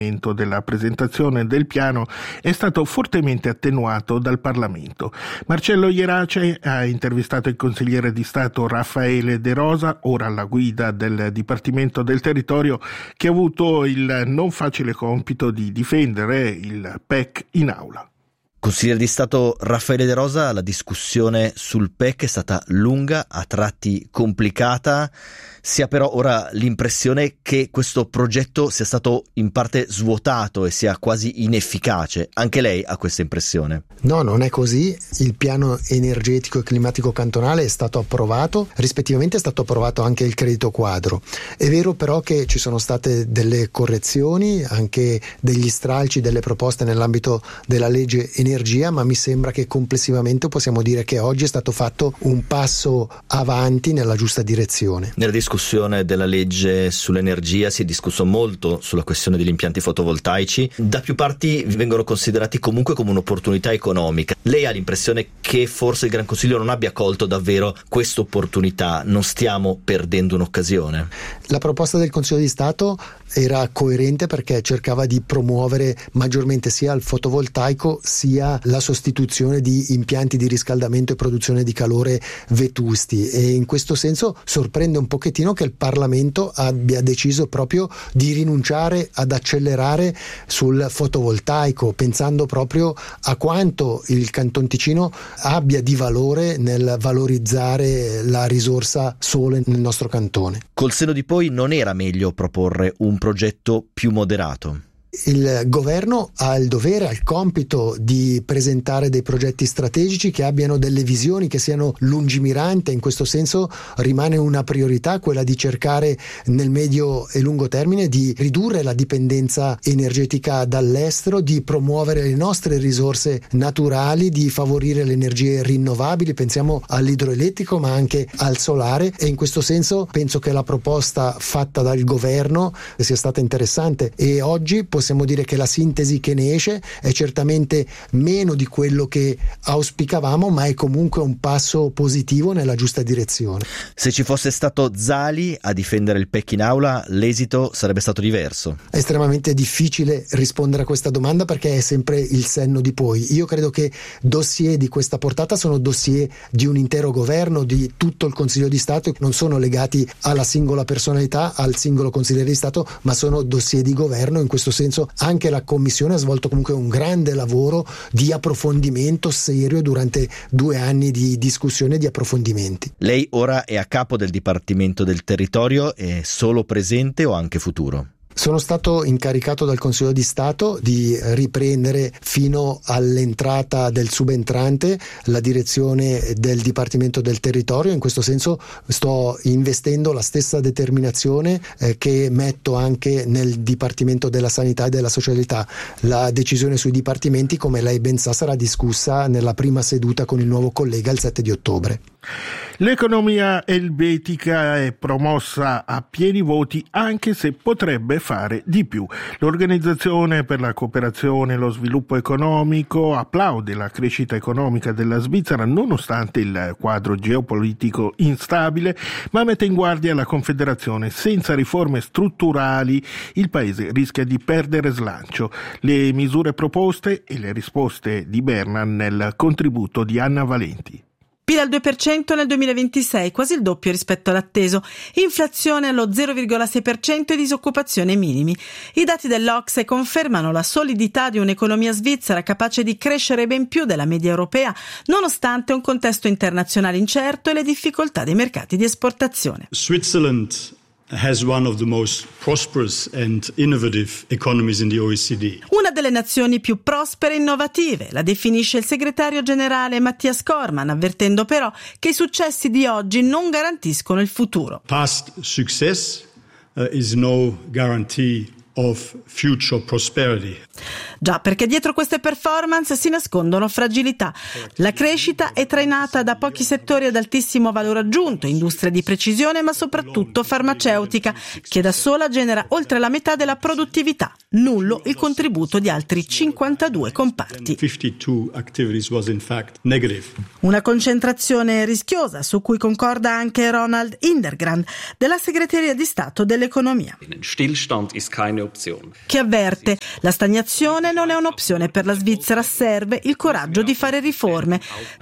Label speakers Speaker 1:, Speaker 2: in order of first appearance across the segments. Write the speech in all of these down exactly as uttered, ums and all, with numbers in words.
Speaker 1: della presentazione del piano è stato fortemente attenuato dal Parlamento. Marcello Ierace ha intervistato il consigliere di Stato Raffaele De Rosa, ora alla guida del Dipartimento del Territorio, che ha avuto il non facile compito di difendere il P E C in aula.
Speaker 2: Consigliere di Stato Raffaele De Rosa, la discussione sul P E C è stata lunga, a tratti complicata. Si ha però ora l'impressione che questo progetto sia stato in parte svuotato e sia quasi inefficace. Anche lei ha questa impressione?
Speaker 3: No, non è così. Il piano energetico e climatico cantonale è stato approvato, rispettivamente è stato approvato anche il credito quadro. È vero però che ci sono state delle correzioni, anche degli stralci, delle proposte nell'ambito della legge energia, ma mi sembra che complessivamente possiamo dire che oggi è stato fatto un passo avanti nella giusta direzione.
Speaker 2: Nella discussione della legge sull'energia si è discusso molto sulla questione degli impianti fotovoltaici. Da più parti vengono considerati comunque come un'opportunità economica. Lei ha l'impressione che forse il Gran Consiglio non abbia colto davvero questa opportunità? Non stiamo perdendo un'occasione?
Speaker 3: La proposta del Consiglio di Stato era coerente perché cercava di promuovere maggiormente sia il fotovoltaico sia la sostituzione di impianti di riscaldamento e produzione di calore vetusti, e in questo senso sorprende un pochettino che il Parlamento abbia deciso proprio di rinunciare ad accelerare sul fotovoltaico, pensando proprio a quanto il Canton Ticino abbia di valore nel valorizzare la risorsa sole nel nostro cantone.
Speaker 2: Col senno di poi, non era meglio proporre un progetto più moderato?
Speaker 3: Il governo ha il dovere, ha il compito di presentare dei progetti strategici che abbiano delle visioni, che siano lungimiranti. In questo senso rimane una priorità quella di cercare nel medio e lungo termine di ridurre la dipendenza energetica dall'estero, di promuovere le nostre risorse naturali, di favorire le energie rinnovabili. Pensiamo all'idroelettrico ma anche al solare, e in questo senso penso che la proposta fatta dal governo sia stata interessante, e oggi possiamo dire che la sintesi che ne esce è certamente meno di quello che auspicavamo, ma è comunque un passo positivo nella giusta direzione.
Speaker 2: Se ci fosse stato Zali a difendere il P E C in aula, l'esito sarebbe stato diverso?
Speaker 3: È estremamente difficile rispondere a questa domanda perché è sempre il senno di poi. Io credo che dossier di questa portata sono dossier di un intero governo, di tutto il Consiglio di Stato, non sono legati alla singola personalità, al singolo consigliere di Stato, ma sono dossier di governo. In questo senso anche la Commissione ha svolto comunque un grande lavoro di approfondimento serio durante due anni di discussione e di approfondimenti.
Speaker 2: Lei ora è a capo del Dipartimento del Territorio, è solo presente o anche futuro?
Speaker 3: Sono stato incaricato dal Consiglio di Stato di riprendere fino all'entrata del subentrante la direzione del Dipartimento del Territorio. In questo senso sto investendo la stessa determinazione eh, che metto anche nel Dipartimento della Sanità e della Socialità. La decisione sui dipartimenti, come lei ben sa, sarà discussa nella prima seduta con il nuovo collega il sette di ottobre.
Speaker 1: L'economia elvetica è promossa a pieni voti, anche se potrebbe fare di più. L'Organizzazione per la cooperazione e lo sviluppo economico applaude la crescita economica della Svizzera nonostante il quadro geopolitico instabile, ma mette in guardia la Confederazione: senza riforme strutturali il paese rischia di perdere slancio. Le misure proposte e le risposte di Bernan nel contributo di Anna Valenti.
Speaker 4: P I L al due per cento nel duemilaventisei, quasi il doppio rispetto all'atteso. Inflazione allo zero virgola sei per cento e disoccupazione minimi. I dati dell'O C S E confermano la solidità di un'economia svizzera capace di crescere ben più della media europea, nonostante un contesto internazionale incerto e le difficoltà dei mercati di esportazione.
Speaker 5: Switzerland has one of the most prosperous and innovative economies in the O E C D.
Speaker 4: Una delle nazioni più prospere e innovative, la definisce il segretario generale Matthias Cormann, avvertendo però che i successi di oggi non garantiscono il futuro.
Speaker 5: Past success uh, is no guarantee of future prosperity.
Speaker 4: Già, perché dietro queste performance si nascondono fragilità. La crescita è trainata da pochi settori ad altissimo valore aggiunto, industria di precisione ma soprattutto farmaceutica, che da sola genera oltre la metà della produttività, nullo il contributo di altri cinquantadue comparti. Una concentrazione rischiosa su cui concorda anche Ronald Indergrand della Segreteria di Stato dell'Economia, che avverte: la stagnazione non è un'opzione per la Svizzera, serve il coraggio di fare riforme.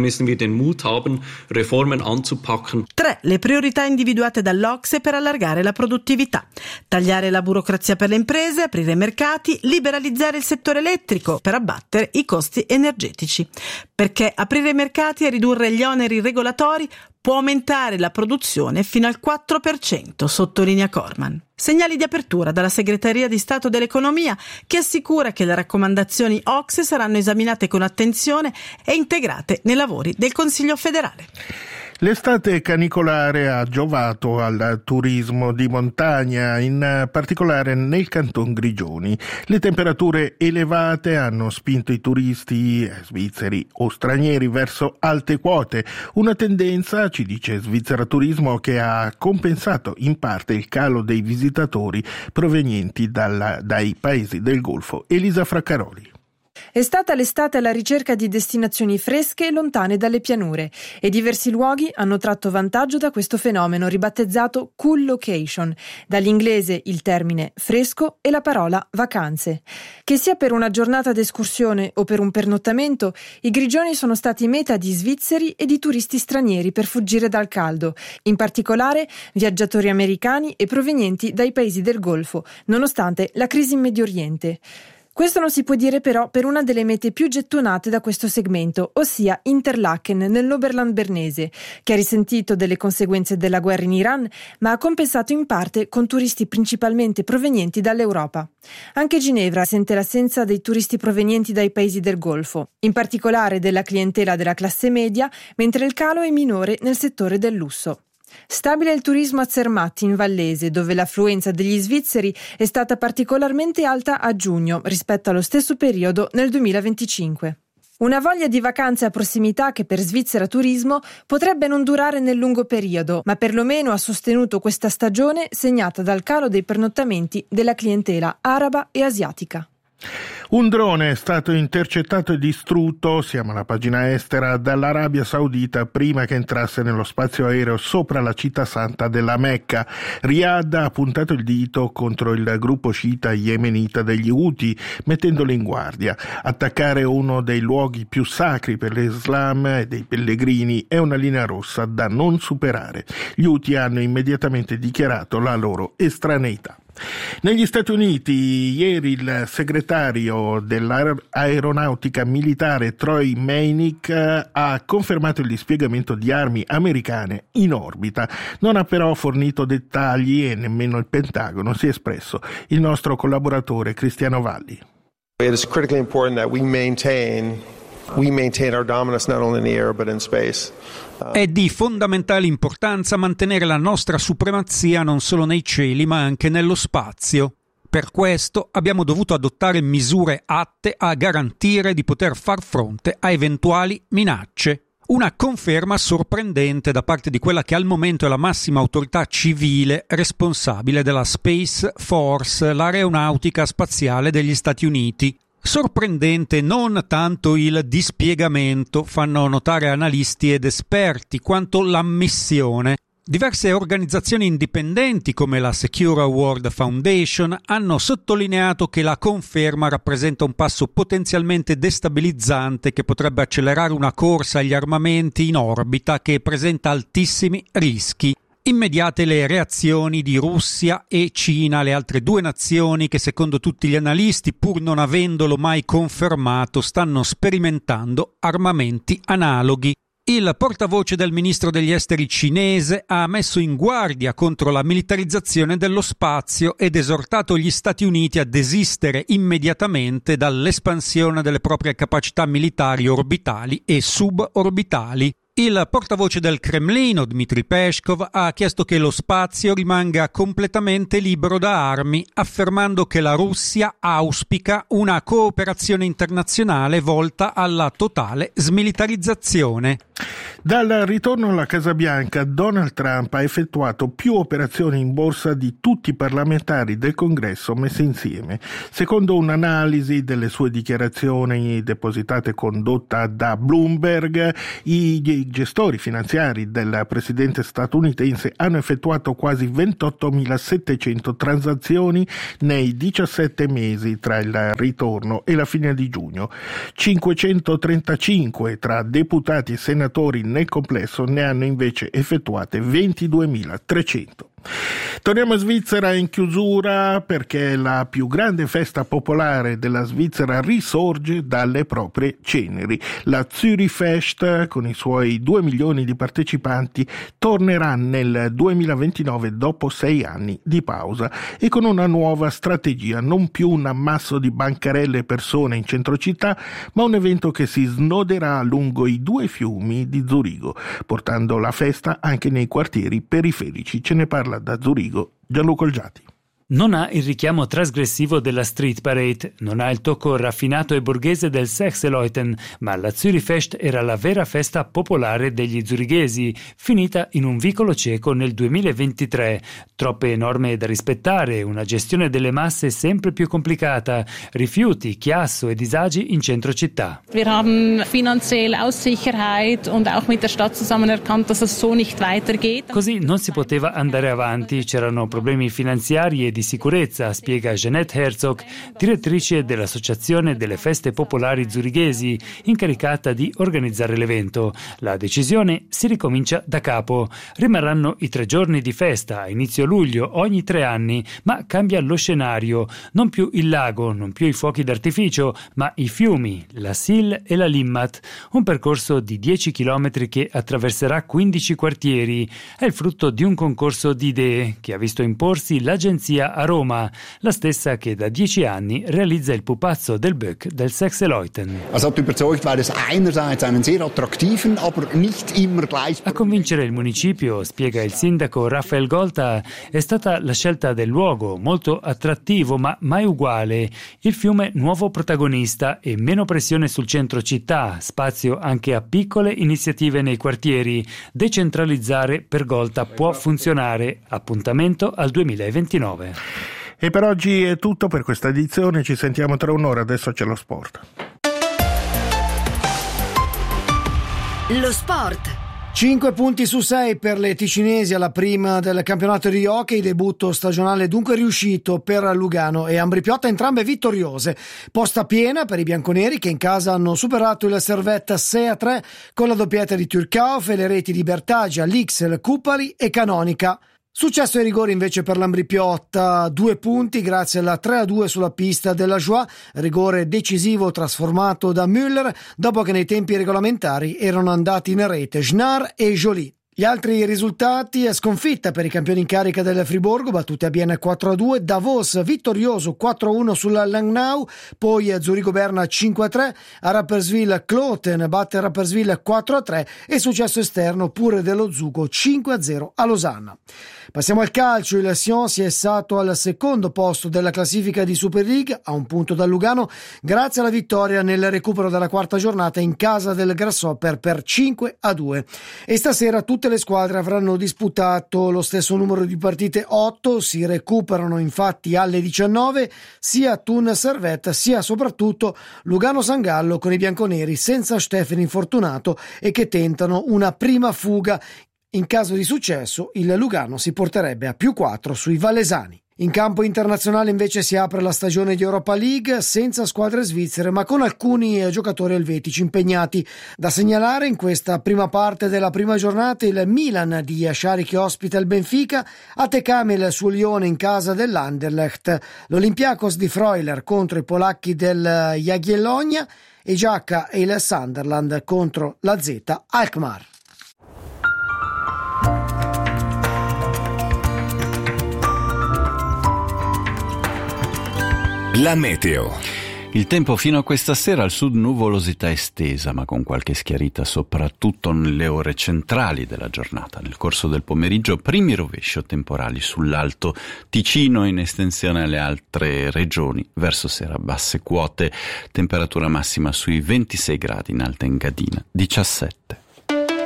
Speaker 4: Tre le priorità individuate dall'Ocse per allargare la produttività: tagliare la burocrazia per le imprese, aprire i mercati, liberalizzare il settore elettrico per abbattere i costi energetici. Perché aprire i mercati e ridurre gli oneri regolatori può aumentare la produzione fino al quattro per cento, sottolinea Corman. Segnali di apertura dalla Segreteria di Stato dell'Economia, che assicura che le raccomandazioni Ocse saranno esaminate con attenzione e integrate nei lavori del Consiglio federale.
Speaker 1: L'estate canicolare ha giovato al turismo di montagna, in particolare nel Canton Grigioni. Le temperature elevate hanno spinto i turisti svizzeri o stranieri verso alte quote, una tendenza, ci dice Svizzera Turismo, che ha compensato in parte il calo dei visitatori provenienti dalla, dai paesi del Golfo. Elisa Fraccaroli.
Speaker 6: È stata l'estate alla ricerca di destinazioni fresche e lontane dalle pianure, e diversi luoghi hanno tratto vantaggio da questo fenomeno ribattezzato cool location, dall'inglese il termine fresco e la parola vacanze. Che sia per una giornata d'escursione o per un pernottamento, i Grigioni sono stati meta di svizzeri e di turisti stranieri per fuggire dal caldo, in particolare viaggiatori americani e provenienti dai paesi del Golfo, nonostante la crisi in Medio Oriente. Questo non si può dire però per una delle mete più gettonate da questo segmento, ossia Interlaken nell'Oberland bernese, che ha risentito delle conseguenze della guerra in Iran, ma ha compensato in parte con turisti principalmente provenienti dall'Europa. Anche Ginevra sente l'assenza dei turisti provenienti dai paesi del Golfo, in particolare della clientela della classe media, mentre il calo è minore nel settore del lusso. Stabile il turismo a Zermatt in Vallese, dove l'affluenza degli svizzeri è stata particolarmente alta a giugno rispetto allo stesso periodo nel duemilaventicinque. Una voglia di vacanze a prossimità che per Svizzera Turismo potrebbe non durare nel lungo periodo, ma perlomeno ha sostenuto questa stagione segnata dal calo dei pernottamenti della clientela araba e asiatica.
Speaker 1: Un drone è stato intercettato e distrutto, siamo alla pagina estera, dall'Arabia Saudita prima che entrasse nello spazio aereo sopra la città santa della Mecca. Riyadh ha puntato il dito contro il gruppo sciita yemenita degli Houthi, mettendolo in guardia. Attaccare uno dei luoghi più sacri per l'Islam e dei pellegrini è una linea rossa da non superare. Gli Houthi hanno immediatamente dichiarato la loro estraneità. Negli Stati Uniti, ieri il segretario dell'aeronautica militare Troy Meinick ha confermato il dispiegamento di armi americane in orbita. Non ha però fornito dettagli e nemmeno il Pentagono si è espresso. Il nostro collaboratore Cristiano Valli.
Speaker 7: It is critically important that we maintain we maintain our dominance not only in the air but in space.
Speaker 8: È di fondamentale importanza mantenere la nostra supremazia non solo nei cieli ma anche nello spazio. Per questo abbiamo dovuto adottare misure atte a garantire di poter far fronte a eventuali minacce. Una conferma sorprendente da parte di quella che al momento è la massima autorità civile responsabile della Space Force, l'aeronautica spaziale degli Stati Uniti. Sorprendente non tanto il dispiegamento, fanno notare analisti ed esperti, quanto l'ammissione. Diverse organizzazioni indipendenti come la Secure World Foundation hanno sottolineato che la conferma rappresenta un passo potenzialmente destabilizzante che potrebbe accelerare una corsa agli armamenti in orbita che presenta altissimi rischi. Immediate le reazioni di Russia e Cina, le altre due nazioni che secondo tutti gli analisti, pur non avendolo mai confermato, stanno sperimentando armamenti analoghi. Il portavoce del ministro degli esteri cinese ha messo in guardia contro la militarizzazione dello spazio ed esortato gli Stati Uniti a desistere immediatamente dall'espansione delle proprie capacità militari orbitali e suborbitali. Il portavoce del Cremlino, Dmitry Peskov, ha chiesto che lo spazio rimanga completamente libero da armi, affermando che la Russia auspica una cooperazione internazionale volta alla totale smilitarizzazione.
Speaker 1: Dal ritorno alla Casa Bianca, Donald Trump ha effettuato più operazioni in borsa di tutti i parlamentari del Congresso messi insieme. Secondo un'analisi delle sue dichiarazioni depositate condotta da Bloomberg, i, i gestori finanziari del presidente statunitense hanno effettuato quasi ventottomilasettecento transazioni nei diciassette mesi tra il ritorno e la fine di giugno. cinquecentotrentacinque tra deputati e senatori nel complesso ne hanno invece effettuate ventiduemilatrecento. Torniamo in Svizzera in chiusura perché la più grande festa popolare della Svizzera risorge dalle proprie ceneri. La Zürich Fest, con i suoi due milioni di partecipanti, tornerà nel duemilaventinove dopo sei anni di pausa e con una nuova strategia, non più un ammasso di bancarelle e persone in centro città, ma un evento che si snoderà lungo i due fiumi di Zurigo, portando la festa anche nei quartieri periferici. Ce ne parla da Zurigo Gianluca Olgiati.
Speaker 9: Non ha il richiamo trasgressivo della street parade, non ha il tocco raffinato e borghese del Sechseleuten, ma la Zürich Fest era la vera festa popolare degli zurighesi, finita in un vicolo cieco nel duemilaventitré. Troppe norme da rispettare, una gestione delle masse sempre più complicata, rifiuti, chiasso e disagi in centro città.
Speaker 10: Wir haben finanzielle Aussicherheit und auch mit der Stadt zusammen erkannt, dass es so nicht weitergeht.
Speaker 9: Così non si poteva andare avanti, c'erano problemi finanziari e di sicurezza, spiega Jeanette Herzog, direttrice dell'Associazione delle Feste Popolari Zurighesi, incaricata di organizzare l'evento. La decisione si ricomincia da capo. Rimarranno i tre giorni di festa a inizio luglio ogni tre anni, ma cambia lo scenario. Non più il lago, non più i fuochi d'artificio, ma i fiumi, la Sil e la Limmat. Un percorso di dieci chilometri che attraverserà quindici quartieri. È il frutto di un concorso di idee che ha visto imporsi l'agenzia a Roma, la stessa che da dieci anni realizza il pupazzo del Böck del Sechseleuten. A convincere il municipio, spiega il sindaco Raphael Golta, è stata la scelta del luogo, molto attrattivo ma mai uguale. Il fiume nuovo protagonista e meno pressione sul centro città, spazio anche a piccole iniziative nei quartieri. Decentralizzare per Golta può funzionare. Appuntamento al duemilaventinove.
Speaker 1: E per oggi è tutto per questa edizione, ci sentiamo tra un'ora, adesso c'è lo sport.
Speaker 11: Lo sport.
Speaker 12: Cinque punti su sei per le ticinesi alla prima del campionato di hockey, debutto stagionale dunque riuscito per Lugano e Ambrì-Piotta, entrambe vittoriose. Posta piena per i bianconeri che in casa hanno superato il Servette sei a tre con la doppietta di Turcauf e le reti di Bertagia, Lixel, Cupari e Canonica. Successo ai rigori invece per l'Ambrì-Piotta, due punti grazie alla tre a due sulla pista della Joie, rigore decisivo trasformato da Müller dopo che nei tempi regolamentari erano andati in rete Schnar e Joly. Gli altri risultati: sconfitta per i campioni in carica del Friburgo, battute a Bienne quattro a due, Davos vittorioso quattro a uno sulla Langnau, poi Zurigo Berna cinque a tre, a Rapperswil Kloten batte Rapperswil quattro a tre e successo esterno pure dello Zugo cinque a zero a Losanna. Passiamo al calcio, il Sion si è issato al secondo posto della classifica di Super League a un punto dal Lugano grazie alla vittoria nel recupero della quarta giornata in casa del Grasshopper per cinque a due e stasera tutte le squadre avranno disputato lo stesso numero di partite, otto, si recuperano infatti alle diciannove sia Thun Servette sia soprattutto Lugano San Gallo con i bianconeri senza Stefani infortunato e che tentano una prima fuga. In caso di successo, il Lugano si porterebbe a più quattro sui valesani. In campo internazionale invece si apre la stagione di Europa League senza squadre svizzere ma con alcuni giocatori elvetici impegnati. Da segnalare in questa prima parte della prima giornata il Milan di Asciari che ospita il Benfica, A T K il suo Lione in casa dell'Anderlecht, l'Olympiakos di Freuler contro i polacchi del Jagiellonia e Giacca e il Sunderland contro la Z Alkmaar.
Speaker 13: La meteo. Il tempo fino a questa sera al sud nuvolosità estesa, ma con qualche schiarita soprattutto nelle ore centrali della giornata. Nel corso del pomeriggio primi rovesci o temporali sull'Alto Ticino, in estensione alle altre regioni. Verso sera basse quote, temperatura massima sui ventisei gradi, in Alta Engadina diciassette.